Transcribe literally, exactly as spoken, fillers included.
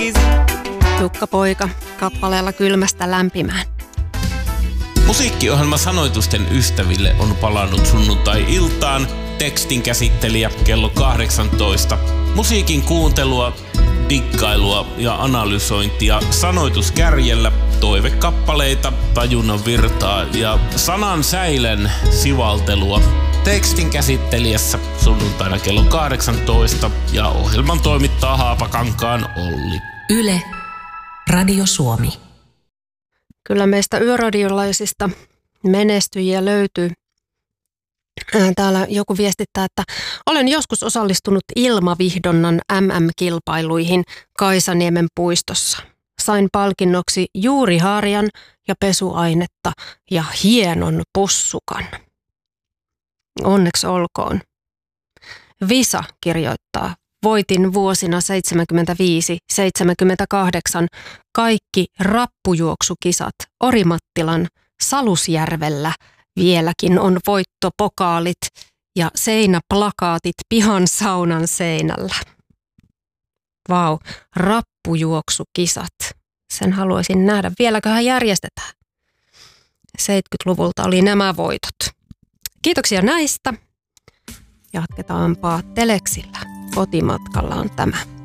crazy. Jukka Poika kappaleella Kylmästä lämpimään. Musiikkiohjelma Sanoitusten ystäville on palannut sunnuntai-iltaan. Tekstin käsittelijä kello kahdeksantoista. Musiikin kuuntelua, dikkailua ja analysointia sanoituskärjellä, toivekappaleita, tajunnan virtaa ja sanan säilen sivaltelua. Tekstin käsittelijässä sunnuntaina kello kahdeksantoista ja ohjelman toimittaa Haapakankaan Olli. Yle, Radio Suomi. Kyllä meistä yöradiolaisista menestyjiä löytyy. Täällä joku viestittää, että olen joskus osallistunut ilmavihdonnan äm äm-kilpailuihin Kaisaniemen puistossa. Sain palkinnoksi juuriharjan ja pesuainetta ja hienon pussukan. Onneksi olkoon. Visa kirjoittaa, voitin vuosina seitsemänkymmentäviisi seitsemänkymmentäkahdeksan kaikki rappujuoksukisat Orimattilan Salusjärvellä. Vieläkin on voittopokaalit ja seinäplakaatit pihan saunan seinällä. Vau, rappujuoksukisat. Sen haluaisin nähdä. Vieläköhän järjestetään? seitsemänkymmentäluvulta oli nämä voitot. Kiitoksia näistä. Jatketaanpa Teleksillä. Kotimatkalla on tämä.